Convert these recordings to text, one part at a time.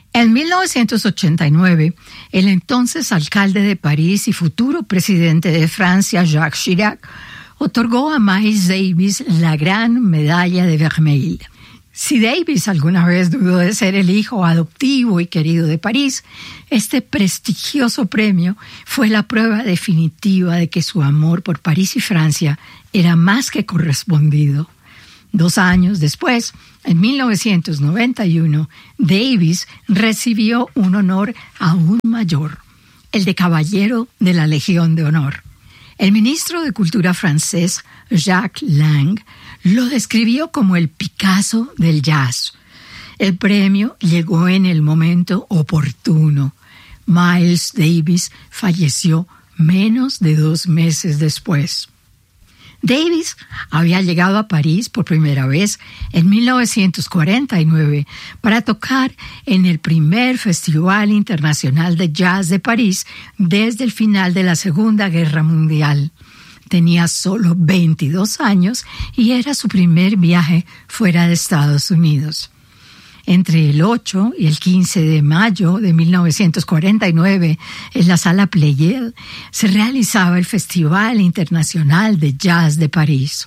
En 1989, el entonces alcalde de París y futuro presidente de Francia, Jacques Chirac, otorgó a Miles Davis la gran medalla de Vermeil. Si Davis alguna vez dudó de ser el hijo adoptivo y querido de París, este prestigioso premio fue la prueba definitiva de que su amor por París y Francia era más que correspondido. 2 años después, en 1991, Davis recibió un honor aún mayor, el de Caballero de la Legión de Honor. El ministro de Cultura francés, Jacques Lang, lo describió como el Picasso del jazz. El premio llegó en el momento oportuno. Miles Davis falleció menos de 2 meses después. Davis había llegado a París por primera vez en 1949 para tocar en el primer Festival Internacional de Jazz de París desde el final de la Segunda Guerra Mundial. Tenía solo 22 años y era su primer viaje fuera de Estados Unidos. Entre el 8 y el 15 de mayo de 1949, en la Sala Pleyel, se realizaba el Festival Internacional de Jazz de París.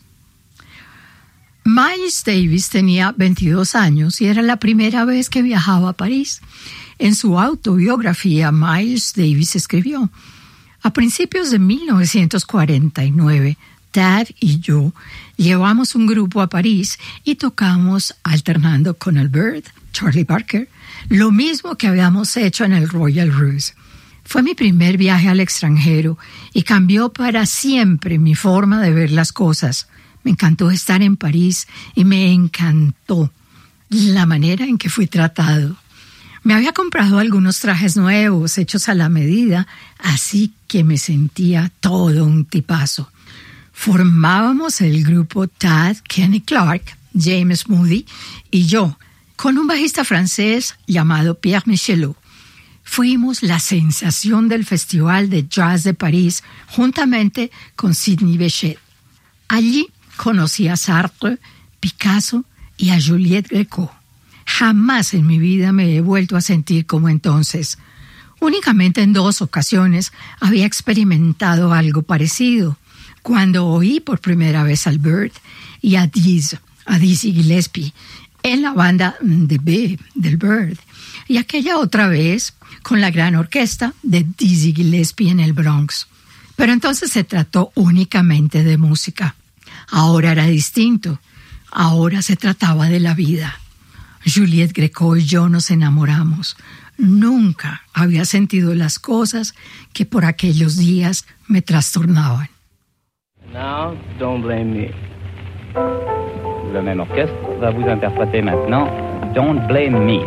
Miles Davis tenía 22 años y era la primera vez que viajaba a París. En su autobiografía, Miles Davis escribió: a principios de 1949, Tad y yo llevamos un grupo a París y tocamos alternando con Albert, Charlie Parker, lo mismo que habíamos hecho en el Royal Rose. Fue mi primer viaje al extranjero y cambió para siempre mi forma de ver las cosas. Me encantó estar en París y me encantó la manera en que fui tratado. Me había comprado algunos trajes nuevos hechos a la medida, así que me sentía todo un tipazo. Formábamos el grupo Tad, Kenny Clark, James Moody y yo, con un bajista francés llamado Pierre Michelot. Fuimos la sensación del Festival de Jazz de París, juntamente con Sidney Bechet. Allí conocí a Sartre, Picasso y a Juliette Gréco. Jamás en mi vida me he vuelto a sentir como entonces. Únicamente en 2 ocasiones había experimentado algo parecido. Cuando oí por primera vez a Albert y a Dizzy Gillespie en la banda de B del Bird, y aquella otra vez con la gran orquesta de Dizzy Gillespie en el Bronx. Pero entonces se trató únicamente de música. Ahora era distinto. Ahora se trataba de la vida. Juliette Gréco y yo nos enamoramos. Nunca había sentido las cosas que por aquellos días me trastornaban. Now, Don't Blame Me. Le même orchestre va vous interpréter maintenant Don't Blame Me.